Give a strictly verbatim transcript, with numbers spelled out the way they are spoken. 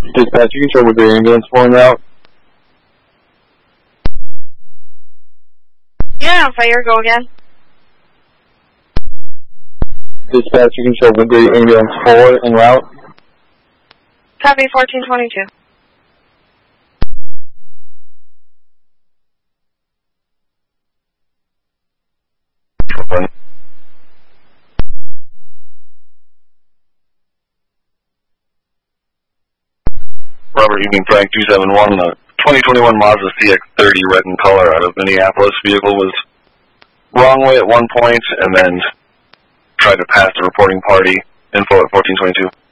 Dispatch, you can show with the ambulance for en route. Yeah, on fire, go again. Dispatch, you can show with the ambulance for en route. Copy fourteen twenty-two. Robert Evening Frank two seven one, the twenty twenty-one Mazda C X thirty red in color out of Minneapolis. Vehicle was wrong way at one point and then tried to pass the reporting party. Info at fourteen twenty-two.